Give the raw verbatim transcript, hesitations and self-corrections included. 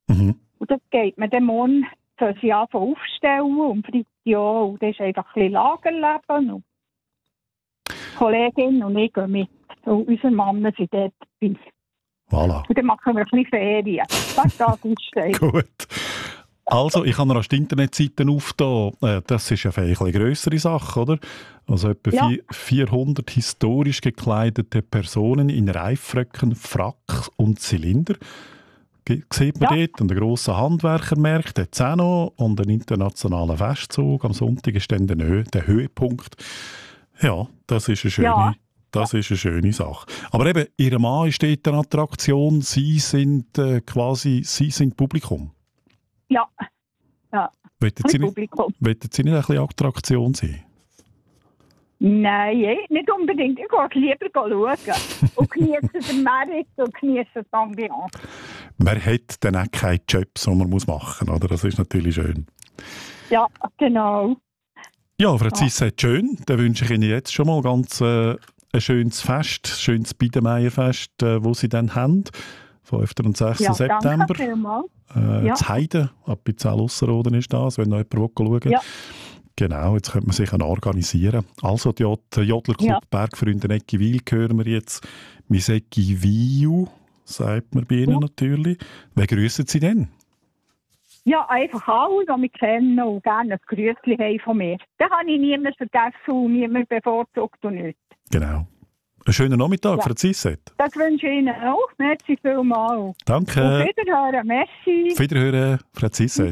Mhm. Und das geht man dann morgen, soll sie anfangen aufstellen und Freitag ja, und das ist einfach ein bisschen Lagerleben. Und die Kollegin und ich gehen mit. Und unsere Männer sind dort dabei. Voilà. Und dann machen wir ein bisschen Ferien. Das ist das ausstellen. Gut. Also, ich habe noch die Internetseiten aufgetan. Äh, Das ist ja vielleicht eine grössere Sache, oder? Also etwa Ja. vier- vierhundert historisch gekleidete Personen in Reifröcken, Frack und Zylinder. Ge- Sieht man Ja. dort. Und einen grossen Handwerkermarkt hat es auch noch. Und einen internationalen Festzug. Am Sonntag ist dann der, Nö- der Höhepunkt. Ja, das ist eine schöne, Ja. das ist eine schöne Sache. Aber eben, Ihr Mann ist dort eine Attraktion. Sie sind äh, quasi, Sie sind Publikum. Ja. Ja. Wollen Sie, nicht, Publikum. wollen Sie nicht ein bisschen Attraktion sein? Nein, eh, nicht unbedingt. Ich gehe lieber schauen. Und genieße den Markt und genieße die Ambiance. Man hat dann auch keine Jobs, die man machen muss, oder? Das ist natürlich schön. Ja, genau. Ja, Frau Ziss sagt schön. Dann wünsche ich Ihnen jetzt schon mal ganz äh, ein schönes Fest, ein schönes Biedermeierfest, äh, das Sie dann haben. fünften und sechsten Ja, September. danke vielmals. Äh, Ja. Das Heide, ab bei Zell-Ausserrhoden ist das, wenn noch jemand schauen will. Ja. Genau, jetzt könnte man sich dann organisieren. Also, die Jod- Jodlerclub Ja. Bergfreunde Eggiwil hören wir jetzt. Miseki Viu, sagt man bei Ihnen Ja. natürlich. Wer grüssen Sie denn? Ja, einfach alle, die mich kennen und gerne ein Grüßchen haben von mir. Da habe ich niemanden vergessen und niemanden bevorzugt und nichts. Genau. Einen schönen Nachmittag, Ja. Frau Zisset. Das wünsche ich Ihnen auch. Merci vielmals. Auf Danke. Wiederhören. Merci. Auf Wiederhören, Frau Zisset.